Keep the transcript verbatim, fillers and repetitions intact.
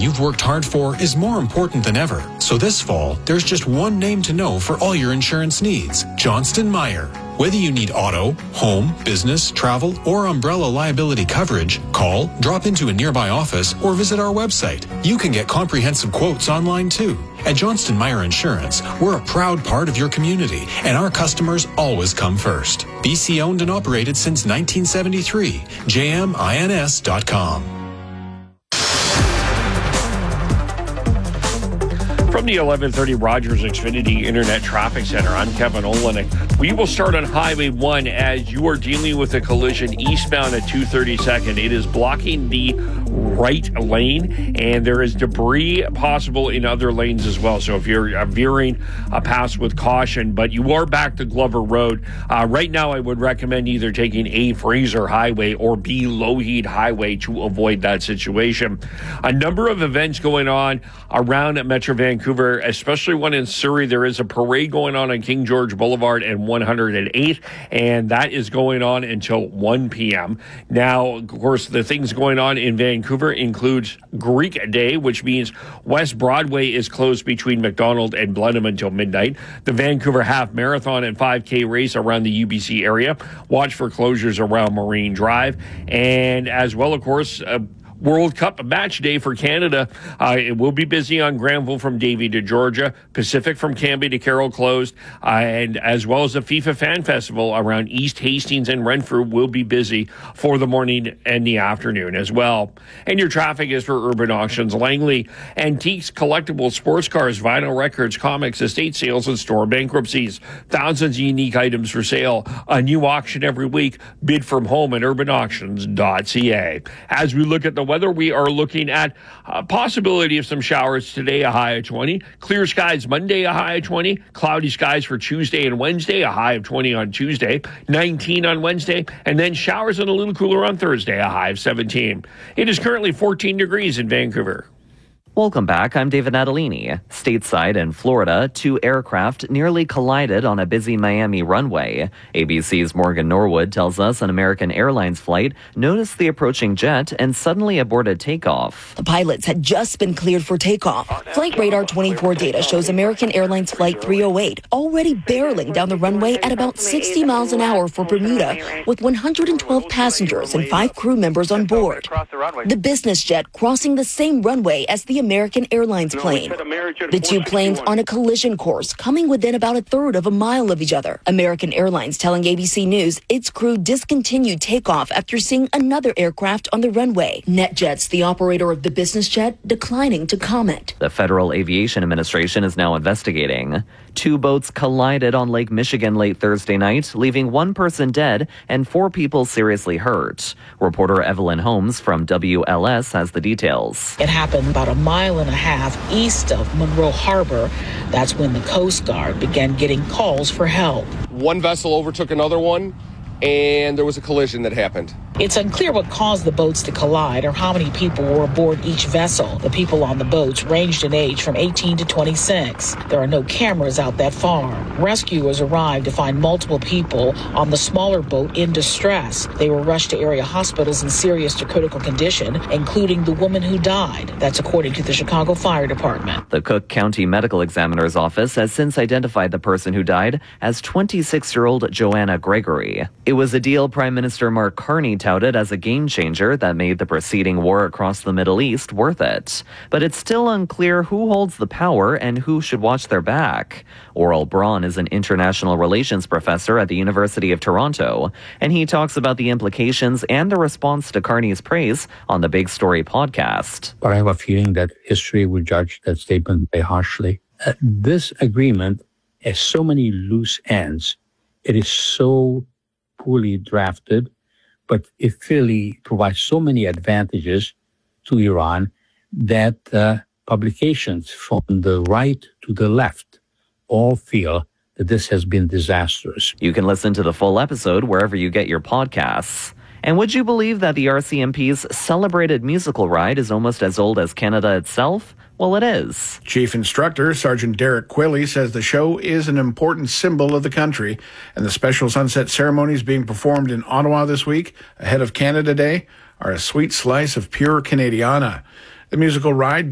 you've worked hard for is more important than ever. So this fall, there's just one name to know for all your insurance needs: Johnston Meyer. Whether you need auto, home, business, travel, or umbrella liability coverage, call, drop into a nearby office, or visit our website. You can get comprehensive quotes online too. At Johnston Meyer Insurance, we're a proud part of your community, and our customers always come first. B C owned and operated since nineteen seventy-three. J M I N S dot com. From the eleven thirty Rogers Xfinity Internet Traffic Center, I'm Kevin Olenek. We will start on Highway one as you are dealing with a collision eastbound at two thirty-second. It is blocking the right lane, and there is debris possible in other lanes as well. So if you're uh, veering, uh, pass with caution, but you are back to Glover Road. Uh, right now, I would recommend either taking A. Fraser Highway or B. Lougheed Highway to avoid that situation. A number of events going on around Metro Vancouver, especially one in Surrey. There is a parade going on on King George Boulevard and one hundred eighth, and that is going on until one p.m. Now, of course, the things going on in Vancouver includes Greek Day, which means West Broadway is closed between McDonald and Blenheim until midnight. The Vancouver Half Marathon and five K race around the U B C area. Watch for closures around Marine Drive. And as well, of course, uh, World Cup match day for Canada. Uh, it will be busy on Granville from Davie to Georgia, Pacific from Cambie to Carroll closed, uh, and as well as the FIFA Fan Festival around East Hastings and Renfrew will be busy for the morning and the afternoon as well. And your traffic is for Urban Auctions, Langley, antiques, collectibles, sports cars, vinyl records, comics, estate sales, and store bankruptcies. Thousands of unique items for sale. A new auction every week. Bid from home at urban auctions dot c a. As we look at the weather, we are looking at a possibility of some showers today, a high of twenty. Clear skies Monday, a high of twenty. Cloudy skies for Tuesday and Wednesday, a high of twenty on Tuesday, nineteen on Wednesday, and then showers and a little cooler on Thursday, a high of seventeen. It is currently fourteen degrees in Vancouver. Welcome back. I'm David Natalini. Stateside in Florida, two aircraft nearly collided on a busy Miami runway. A B C's Morgan Norwood tells us an American Airlines flight noticed the approaching jet and suddenly aborted takeoff. The pilots had just been cleared for takeoff. Flight Radar twenty-four data shows American Airlines Flight three oh eight already barreling down the runway at about sixty miles an hour for Bermuda, with one hundred twelve passengers and five crew members on board. The business jet crossing the same runway as the American Airlines plane. The two planes on a collision course, coming within about a third of a mile of each other. American Airlines telling A B C News its crew discontinued takeoff after seeing another aircraft on the runway. NetJets, the operator of the business jet, declining to comment. The Federal Aviation Administration is now investigating. Two boats collided on Lake Michigan late Thursday night, leaving one person dead and four people seriously hurt. Reporter Evelyn Holmes from W L S has the details. It happened about a mile and a half east of Monroe Harbor. That's when the Coast Guard began getting calls for help. One vessel overtook another one, and there was a collision that happened. It's unclear what caused the boats to collide or how many people were aboard each vessel. The people on the boats ranged in age from eighteen to twenty-six. There are no cameras out that far. Rescuers arrived to find multiple people on the smaller boat in distress. They were rushed to area hospitals in serious to critical condition, including the woman who died. That's according to the Chicago Fire Department. The Cook County Medical Examiner's Office has since identified the person who died as twenty-six-year-old Joanna Gregory. It was a deal Prime Minister Mark Carney touted as a game changer that made the preceding war across the Middle East worth it. But it's still unclear who holds the power and who should watch their back. Oral Braun is an international relations professor at the University of Toronto, and he talks about the implications and the response to Carney's praise on the Big Story podcast. But I have a feeling that history will judge that statement very harshly. Uh, this agreement has so many loose ends. It is so poorly drafted, but it clearly provides so many advantages to Iran that uh, publications from the right to the left all feel that this has been disastrous. You can listen to the full episode wherever you get your podcasts. And would you believe that the R C M P's celebrated musical ride is almost as old as Canada itself? Well, it is. Chief Instructor Sergeant Derek Quilley says the show is an important symbol of the country, and the special sunset ceremonies being performed in Ottawa this week, ahead of Canada Day, are a sweet slice of pure Canadiana. The musical ride